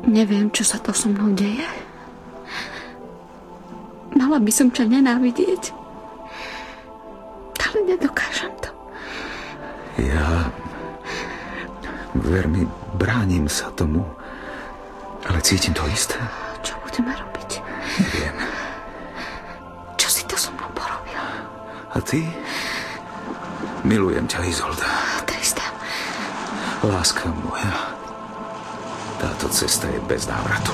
Neviem, čo sa to so mnou deje. Mala by som ťa nenávidieť, ale nedokážem to. Ja, ver mi, bránim sa tomu, ale cítim to isté. Čo budeme robiť? Neviem. Čo si to so mnou porobil? A ty? Milujem ťa, Izolda. Tristan. Láska moja, táto cesta je bez návratu.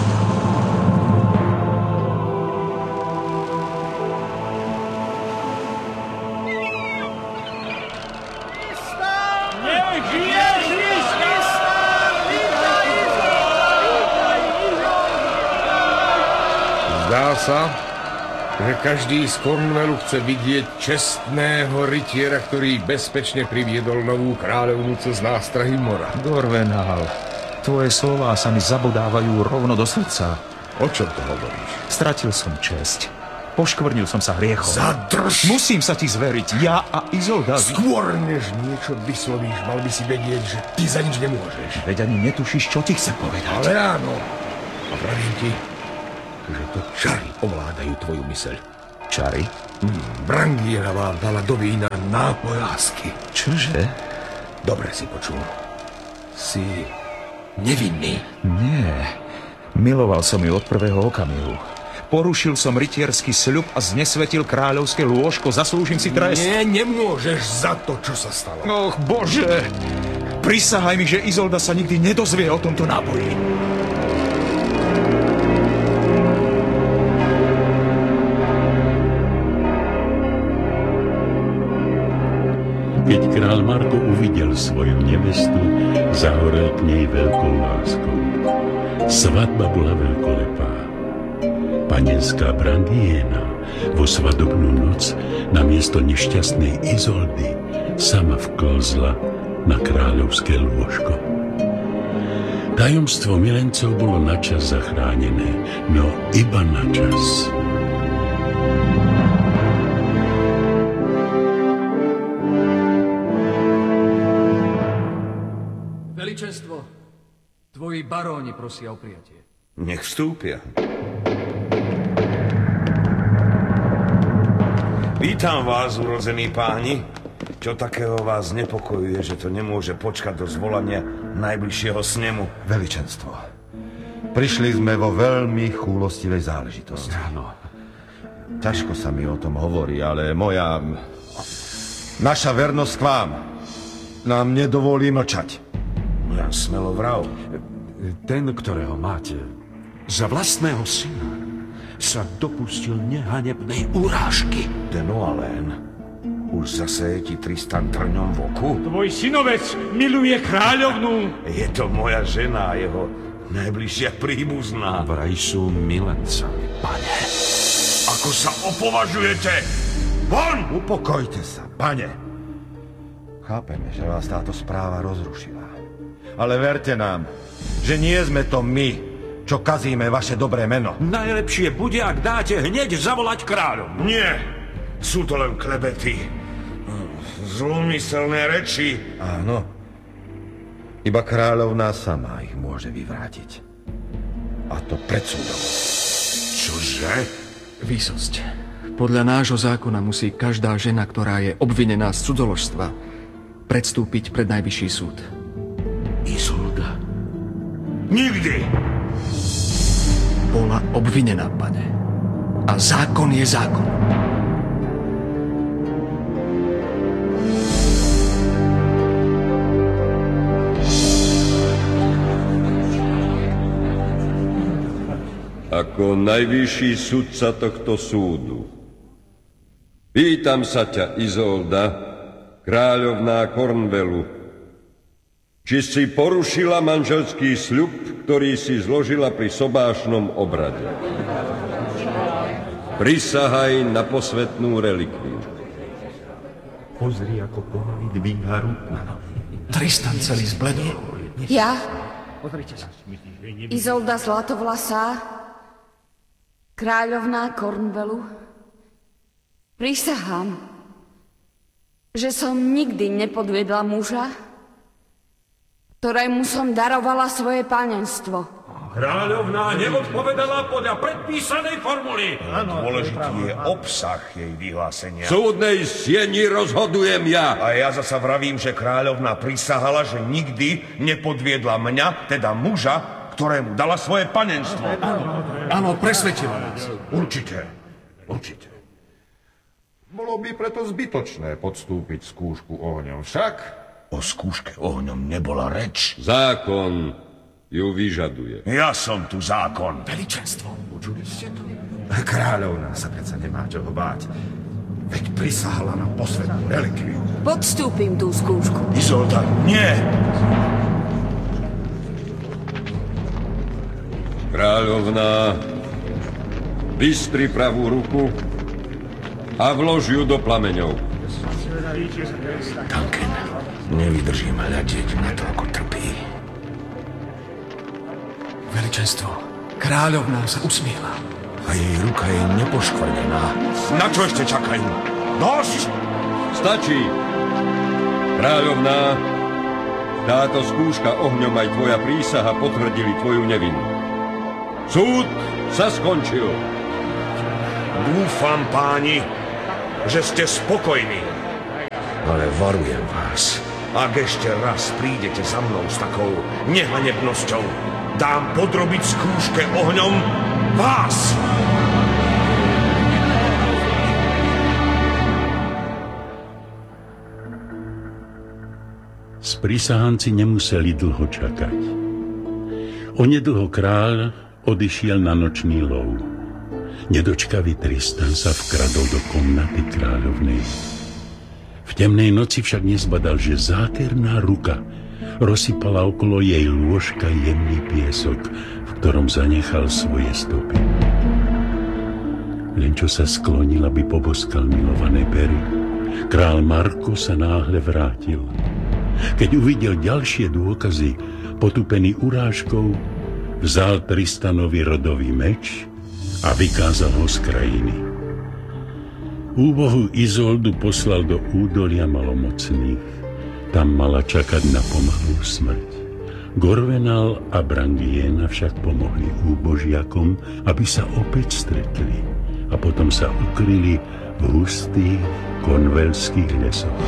Zdá sa, že každý z Cornwallu chce vidieť čestného rytiera, ktorý bezpečne priviedol novú kráľovnú cez nástrahy mora. Dorvenhal, tvoje slová sa mi zabodávajú rovno do srdca. O čom to hovoríš? Stratil som česť. Poškvrnil som sa hriechom. Zadrž! Musím sa ti zveriť. Ja a Izolda... Skôr než niečo vyslovíš, mal by si vedieť, že ty za nič nemôžeš. Veď ani netušíš, čo ti chcem povedať. Ale áno. A vravím ti, že to čary ovládajú tvoju myseľ. Čary? Brangiera vám dala do vína nápoj lásky. Čože? Dobre si počul. Si nevinný. Nie. Miloval som ju od prvého okamihu. Porušil som rytierský sľub a znesvetil kráľovské lôžko. Zaslúžim si trest. Nie, nemôžeš za to, čo sa stalo. Och, Bože! Prisahaj mi, že Izolda sa nikdy nedozvie o tomto náboji. Keď král Marko uvidel svoju nevestu, zahorel k nej veľkou láskou. Svadba bola veľkolepá. Panenská Brangiena vo svadobnú noc namiesto nešťastnej Izoldy sama vklzla na kráľovské lôžko. Tajomstvo milencov bolo načas zachránené, no iba načas. Veličenstvo, tvoji baróni prosia o prijatie. Nech vstúpia. Vítam vás, urodzení páni. Čo takého vás znepokojuje, že to nemôže počkať do zvolania najbližšieho snemu? Veličenstvo, prišli sme vo veľmi chúlostivej záležitosti. Áno. Ťažko sa mi o tom hovorí, ale naša vernosť k vám nám nedovolí mlčať. Ja smelo vrav. Ten, ktorého máte za vlastného syna, sa dopustil nehanebnej urážky. Den Oalén, už zase je ti Tristan trňom v oku? Tvoj synovec miluje kráľovnú. Je to moja žena a jeho najbližšia príbuzná. Vraj sú milencami, pane. Ako sa opovažujete? Von! Upokojte sa, pane. Chápeme, že vás táto správa rozrušila. Ale verte nám, že nie sme to my, čo kazíme vaše dobré meno. Najlepšie bude, ak dáte hneď zavolať kráľom. Nie, sú to len klebety. Zlomyselné reči. Áno. Iba kráľovná sama ich môže vyvrátiť. A to pred súdom. Čože? Výsosť. Podľa nášho zákona musí každá žena, ktorá je obvinená z cudzoložstva, predstúpiť pred najvyšší súd. Izolda? Nikdy! Bola obvinená, pane. A zákon je zákon. Ako najvyšší sudca tohto súdu, pýtam sa ťa, Izolda, kráľovná Cornwallu, či si porušila manželský sľub, ktorý si zložila pri sobášnom obrade. Prisahaj na posvätnú relikviu. Pozri, ako pomaly dvíha ruku. Tristan celý zbledol. Ja? Izolda Zlatovlasá, kráľovná Cornwallu, prisahám, že som nikdy nepodviedla muža, ktorému som darovala svoje panenstvo. Kráľovná neodpovedala podľa predpísanej formuly. Dôležitý je obsah jej vyhlásenia. V súdnej sieni rozhodujem ja. A ja zasa vravím, že kráľovná prisahala, že nikdy nepodviedla mňa, teda muža, ktorému dala svoje panenstvo. Áno, presvedčila nás. Určite. Bolo by preto zbytočné podstúpiť skúšku ohňom. Však O skúške ohňom nebola reč. Zákon ju vyžaduje. Ja som tu zákon. Veličenstvo. Kráľovná sa predsa nemá čoho báť. Veď prisahala na posvetnú relikviu. Podstúpim tú skúšku. Izolda, nie! Kráľovná, vystri pravú ruku a vlož ju do plameňov. Duncan, nevydržím hľadiť na to, ako trpí. Veličenstvo. Kráľovná sa usmiela. A jej ruka je nepoškvrnená. Na čo ešte čakajú? Dosť! Stačí! Kráľovná, táto skúška ohňom aj tvoja prísaha potvrdili tvoju nevinu. Súd sa skončil. Dúfam, páni, že ste spokojní. Ale varujem vás, ak ešte raz prídete za mnou s takou nehanebnosťou, dám podrobiť skúške ohňom vás! Sprísahanci nemuseli dlho čakať. Onedlho kráľ odišiel na nočný lov. Nedočkavý Tristan sa vkradol do komnaty kráľovnej. V temnej noci však nezbadal, že zákerná ruka rozsypala okolo jej lôžka jemný piesok, v ktorom zanechal svoje stopy. Len čo sa sklonil, aby poboskal milované pery, král Marko sa náhle vrátil. Keď uvidel ďalšie dôkazy, potupený urážkou, vzal Tristanovi rodový meč a vykázal ho z krajiny. Úbohú Izoldu poslal do údolia malomocných. Tam mala čakať na pomalú smrť. Gorvenal a Brangiena však pomohli úbožiakom, aby sa opäť stretli a potom sa ukryli v hustých konvelských lesoch.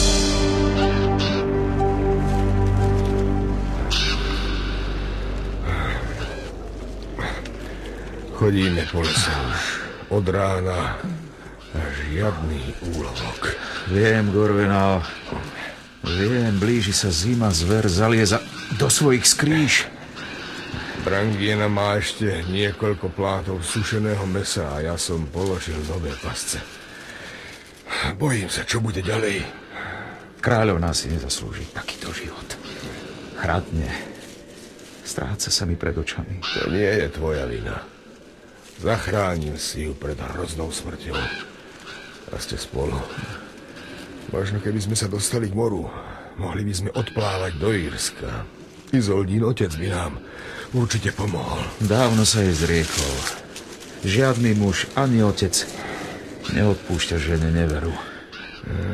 chodíme po lese už od rána a žiadny úlovok. Viem, Gorvenal. Viem, blíži sa zima, zver zalieza do svojich skrýš. Brangiena má ešte niekoľko plátov sušeného mesa a ja som položil nové pasce. Bojím sa, čo bude ďalej. Kráľovná si nezaslúži takýto život. Chradne. Stráca sa mi pred očami. To nie je tvoja vina. Zachránil si ju pred hroznou smrťou. A ste spolu. Možno keby sme sa dostali k moru, mohli by sme odplávať do Írska. Izoldín otec by nám určite pomohol. Dávno sa jej zriekol. Žiadny muž ani otec neodpúšťa žene neveru.